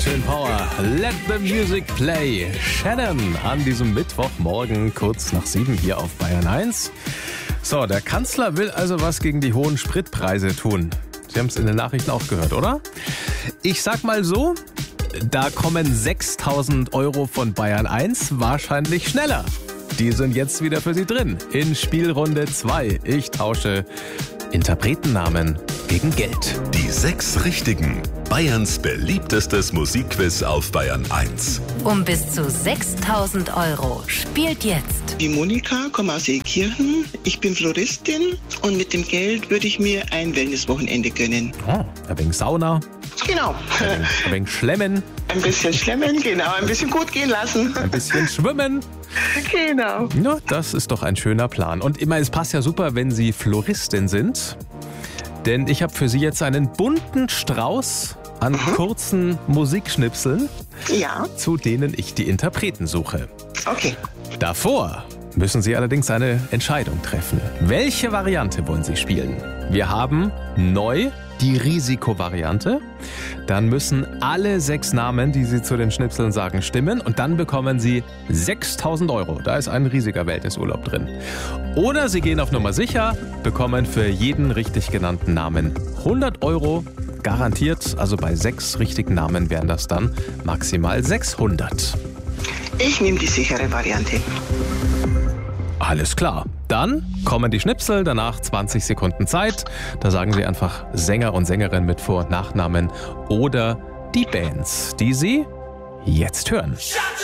Schön Power, let the music play. Shannon an diesem Mittwochmorgen kurz nach 7 hier auf Bayern 1. So, der Kanzler will also was gegen die hohen Spritpreise tun. Sie haben es in den Nachrichten auch gehört, oder? Ich sag mal so, da kommen 6.000 Euro von Bayern 1 wahrscheinlich schneller. Die sind jetzt wieder für Sie drin in Spielrunde 2. Ich tausche Interpretennamen gegen Geld. Die 6 Richtigen. Bayerns beliebtestes Musikquiz auf Bayern 1. Um bis zu 6.000 Euro. Spielt jetzt. Die Monika, komme aus Seekirchen. Ich bin Floristin und mit dem Geld würde ich mir ein Wellnesswochenende gönnen. Oh, ein wenig Sauna, Genau. ein wenig Schlemmen, Ein bisschen schlemmen, genau. Ein bisschen gut gehen lassen. ein bisschen schwimmen. Genau. Ja, das ist doch ein schöner Plan. Und immer, es passt ja super, wenn Sie Floristin sind. Denn ich habe für Sie jetzt einen bunten Strauß an kurzen Musikschnipseln, Ja, zu denen ich die Interpreten suche. okay. Davor müssen Sie allerdings eine Entscheidung treffen. Welche Variante wollen Sie spielen? Wir haben neu die Risikovariante. Dann müssen alle 6 Namen, die Sie zu den Schnipseln sagen, stimmen. Und dann bekommen Sie 6.000 Euro. Da ist ein riesiger Wellnessurlaub drin. Oder Sie gehen auf Nummer sicher, bekommen für jeden richtig genannten Namen 100 Euro. Garantiert, also bei 6 richtigen Namen wären das dann maximal 600. Ich nehme die sichere Variante. Alles klar. Dann kommen die Schnipsel, danach 20 Sekunden Zeit. Da sagen Sie einfach Sänger und Sängerin mit Vor- und Nachnamen oder die Bands, die Sie jetzt hören.